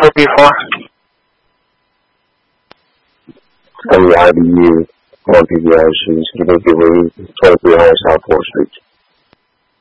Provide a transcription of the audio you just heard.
before? On the IBU, on PBI Street, Skipping 2300 South 4th Street.